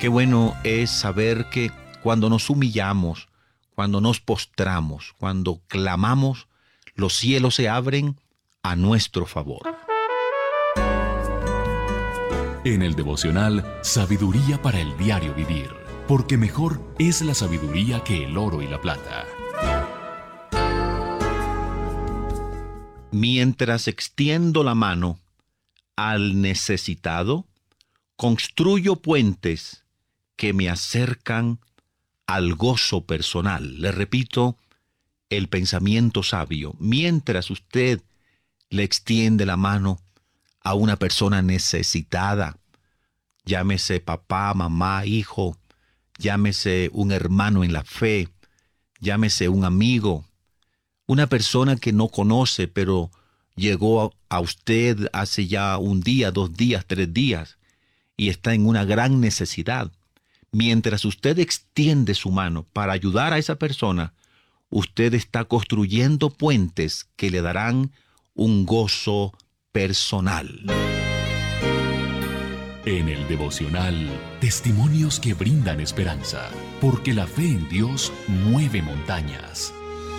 Qué bueno es saber que cuando nos humillamos, cuando nos postramos, cuando clamamos, los cielos se abren a nuestro favor. En el devocional, sabiduría para el diario vivir, porque mejor es la sabiduría que el oro y la plata. Mientras extiendo la mano al necesitado, construyo puentes que me acercan al gozo personal. Le repito el pensamiento sabio. Mientras usted le extiende la mano a una persona necesitada, llámese papá, mamá, hijo, llámese un hermano en la fe, llámese un amigo, una persona que no conoce, pero llegó a usted hace ya un día, 2 días, 3 días, y está en una gran necesidad. Mientras usted extiende su mano para ayudar a esa persona, usted está construyendo puentes que le darán un gozo personal. En el devocional, testimonios que brindan esperanza, porque la fe en Dios mueve montañas.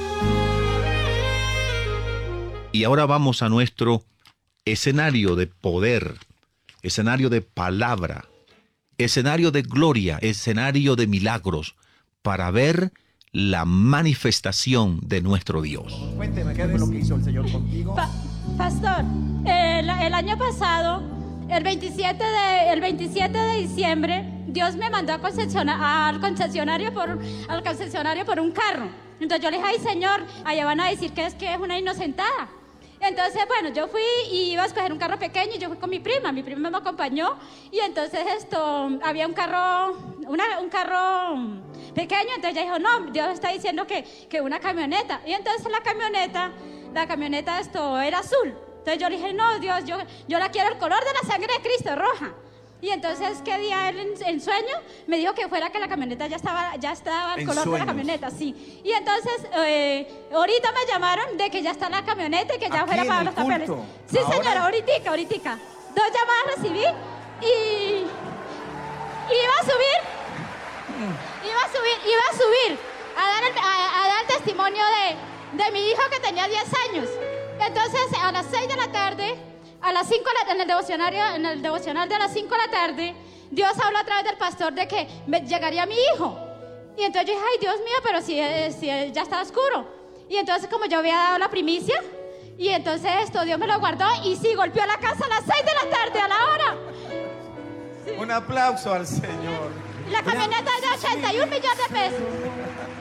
Y ahora vamos a nuestro escenario de poder, escenario de palabra, escenario de gloria, escenario de milagros, para ver la manifestación de nuestro Dios. Cuénteme, ¿qué es lo que hizo el Señor contigo? Pastor, el año pasado, el 27 de diciembre, Dios me mandó al concesionario por un carro. Entonces yo le dije, ay Señor, allá van a decir que es una inocentada. Entonces, bueno, yo fui y iba a escoger un carro pequeño y yo fui con mi prima me acompañó y entonces había un carro pequeño, entonces ella dijo, no, Dios está diciendo que una camioneta. Y entonces la camioneta era azul. Entonces yo le dije, no, Dios, yo la quiero el color de la sangre de Cristo, roja. Y entonces, ¿qué día él en sueño? Me dijo que fuera que la camioneta ya estaba el color de la camioneta, sí. Y entonces, ahorita me llamaron de que ya está la camioneta y que ya fuera para los papeles. Sí, ¿ahora? Señora, ahoritica. 2 llamadas recibí y iba a subir a dar testimonio de mi hijo que tenía 10 años. Entonces, a las 6 de la tarde... A las 5 en el devocional de las 5 de la tarde, Dios habló a través del pastor de que llegaría mi hijo. Y entonces yo dije, ay Dios mío, pero si ya está oscuro. Y entonces como yo había dado la primicia, y entonces Dios me lo guardó y sí, golpeó la casa a las 6 de la tarde, a la hora. Sí. Un aplauso al Señor. La camioneta es de 81 millones de pesos.